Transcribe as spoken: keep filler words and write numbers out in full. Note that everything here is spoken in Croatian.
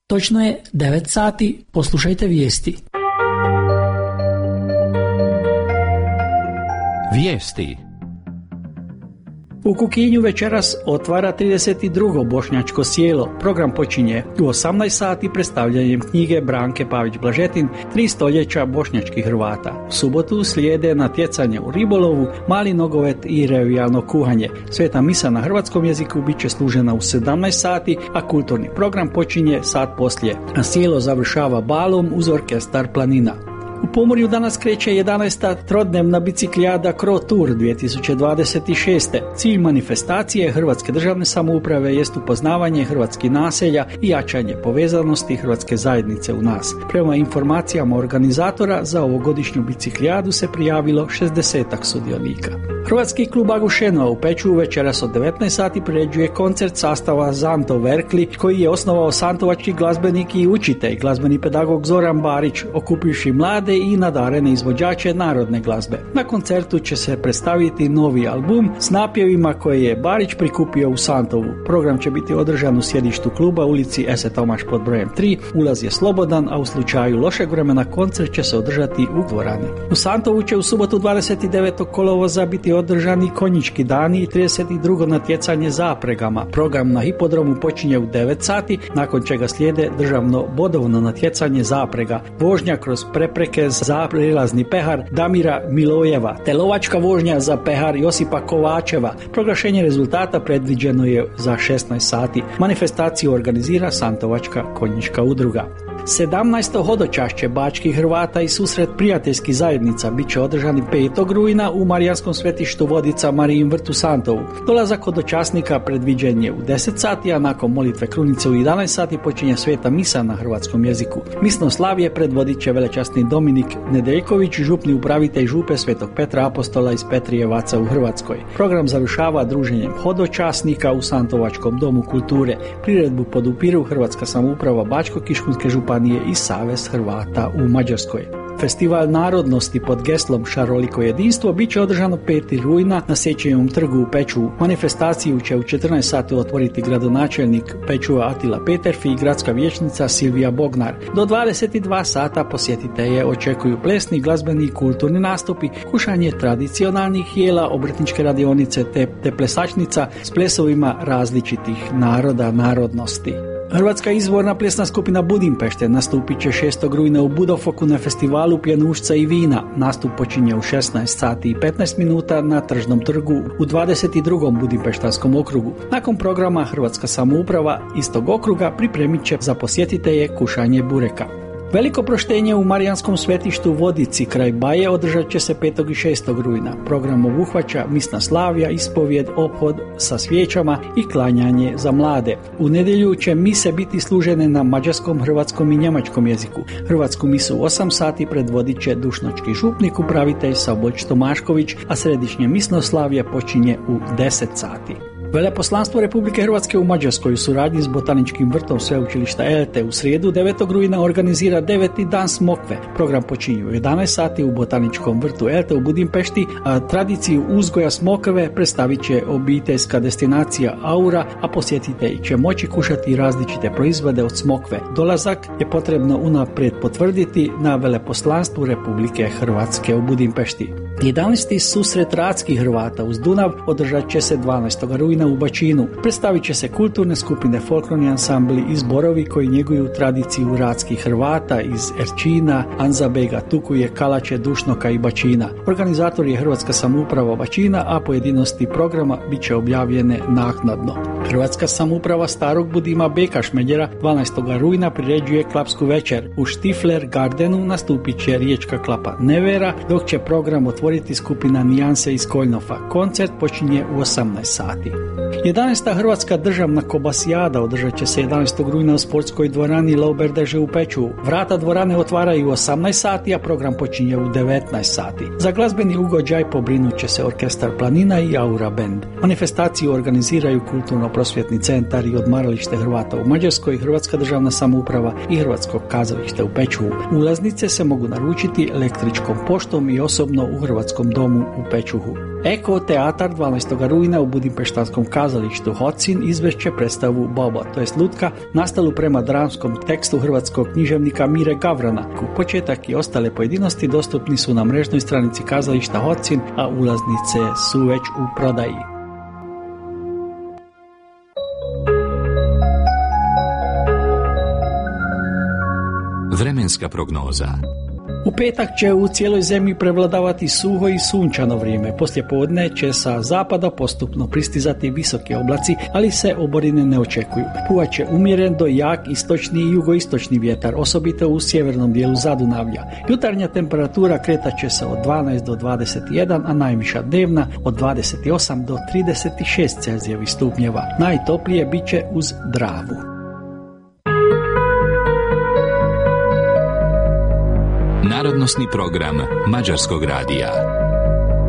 Točno je devet sati, poslušajte vijesti. Vijesti. U Kukinju večeras otvara trideset drugo bošnjačko sjelo. Program počinje u osamnaest sati predstavljanjem knjige Branke Pavić-Blažetin Tri stoljeća bošnjačkih Hrvata. U subotu slijede natjecanje u ribolovu, mali nogomet i revijalno kuhanje. Sveta misa na hrvatskom jeziku bit će služena u sedamnaest sati, a kulturni program počinje sat poslije. A sjelo završava balom uz orkestar Planina. U Pomorju danas kreće jedanaesta trodnevna biciklijada Cro Tour dvije tisuće dvadeset šest. Cilj manifestacije Hrvatske državne samouprave jest upoznavanje hrvatskih naselja i jačanje povezanosti hrvatske zajednice u nas. Prema informacijama organizatora za ovogodišnju biciklijadu se prijavilo šezdesetak sudionika. Hrvatski klub Agušenova u Pečuvu večeras od devetnaest sati priređuje koncert sastava Zanto Verkli, koji je osnovao santovački glazbenik i učitelj, glazbeni pedagog Zoran Barić, okupivši mlade i nadarene izvođače narodne glazbe. Na koncertu će se predstaviti novi album s napjevima koje je Barić prikupio u Santovu. Program će biti održan u sjedištu kluba ulici Ese Tomaš pod brojem tri. Ulaz je slobodan, a u slučaju lošeg vremena koncert će se održati u dvorani. U Santovu će u subotu dvadeset devetog kolovoza biti održani konjički dani i trideset drugo natjecanje zapregama. Program na hipodromu počinje u devet sati, nakon čega slijede državno bodovno natjecanje zaprega, vožnja kroz prepreke za prilazni pehar Damira Milojeva, te lovačka vožnja za pehar Josipa Kovačeva. Proglašenje rezultata predviđeno je za šesnaest sati. Manifestaciju organizira Santovačka konjička udruga. sedamnaesto hodočašće bačkih Hrvata i susret prijateljskih zajednica bit će održani petog rujna u Marijanskom svetištu Vodica Marijin vrtu Santovu. Dolazak hodočasnika predviđen je u deset sati, a nakon molitve krunice u jedanaest sati počinje sveta misa na hrvatskom jeziku. Misno slavje predvodit će velečasni Dominik Nedeljković, župni upravitelj župe Svetog Petra Apostola iz Petrijevaca u Hrvatskoj. Program završava druženjem hodočasnika u Santovačkom domu kulture. Priredbu podupiru Hrvatska samouprava Bačko-Kiškunske županije i Savez Hrvata u Mađarskoj. Festival narodnosti pod geslom Šaroliko jedinstvo bit će održano petog rujna na Sečevom trgu u Pečuvu. Manifestaciju će u četrnaest sati otvoriti gradonačelnik Pečuva Atila Peterfi i gradska vijećnica Silvija Bognar. Do dvadeset dva sata posjetitelje očekuju plesni, glazbeni i kulturni nastupi, kušanje tradicionalnih jela, obrtničke radionice te, te plesačnica s plesovima različitih naroda, narodnosti. Hrvatska izvorna plesna skupina Budimpešte nastupit će šestog rujna u Budofoku na festivalu Pjenušca i vina. Nastup počinje u šesnaest sati i petnaest minuta na Tržnom trgu u dvadeset drugom Budimpeštanskom okrugu. Nakon programa Hrvatska samouprava istog okruga pripremit će za posjetitelje kušanje bureka. Veliko proštenje u Marijanskom svetištu Vodici kraj Baje održat će se petog i šestog rujna. Program obuhvaća misna slavlja, ispovjed, ophod sa svijećama i klanjanje za mlade. U nedjelju će mise biti služene na mađarskom, hrvatskom i njemačkom jeziku. Hrvatsku misu u osam sati predvodit će dušnočki župnik, upravitelj Saboć Tomašković, a središnje misno slavlje počinje u deset sati. Veleposlanstvo Republike Hrvatske u Mađarskoj u suradnji s Botaničkim vrtom Sveučilišta Elte u srijedu devetog rujna organizira deveti dan smokve. Program počinje u jedanaest sati u Botaničkom vrtu Elte u Budimpešti, a tradiciju uzgoja smokve predstavit će obiteljska destinacija Aura, a posjetitelji će moći kušati različite proizvode od smokve. Dolazak je potrebno unaprijed potvrditi na Veleposlanstvu Republike Hrvatske u Budimpešti. jedanaesti susret radskih Hrvata uz Dunav održat će se dvanaestog rujna u Bačinu. Predstavit će se kulturne skupine, folklorni ansambli i zborovi koji njeguju tradiciju radskih Hrvata iz Erčina, Anzabega, Tukuje, Kalače, Dušnoka i Bačina. Organizator je Hrvatska samouprava Bačina, a pojedinosti programa bit će objavljene naknadno. Hrvatska samouprava Starog Budima Beka Šmedjera dvanaestog rujna priređuje klapsku večer. U Štifler Gardenu nastupit će riječka klapa Nevera, dok će program otvoriti skupina Nijanse iz Koljnofa. Koncert počinje u osamnaest sati. jedanaesta Hrvatska državna kobasijada održat će se jedanaestog rujna u sportskoj dvorani Lauberdeže u Pečuvu. Vrata dvorane otvaraju u osamnaest sati, a program počinje u devetnaest sati. Za glazbeni ugođaj pobrinut će se orkestar Planina i Aura Band. Manifestaciju organiziraju Kulturno-prosvjetni centar i odmaralište Hrvata u Mađarskoj, Hrvatska državna samouprava i Hrvatsko kazalište u Pečuvu. Ulaznice se mogu naručiti električkom poštom i osobno u Hrvatskoj Hrvatskom domu u Pečuhu. Eko teatar dvanaestog rujna u Budimpeštanskom kazalištu Hocin izvešće predstavu Bobo, to jest Lutka, nastalu prema dramskom tekstu hrvatskog književnika Mire Gavrana. Početak i ostale pojedinosti dostupni su na mrežnoj stranici kazališta Hocin, a ulaznice su već u prodaji. Vremenska prognoza. U petak će u cijeloj zemlji prevladavati suho i sunčano vrijeme. Poslije podne će sa zapada postupno pristizati visoki oblaci, ali se oborine ne očekuju. Puhat će umjeren do jak istočni i jugoistočni vjetar, osobito u sjevernom dijelu Zadunavlja. Jutarnja temperatura kretat će se od dvanaest do dvadeset jedan, a najviša dnevna od dvadeset osam do trideset šest Celzijevih stupnjeva. Najtoplije bit će uz Dravu. Narodnosni program Mađarskog radija.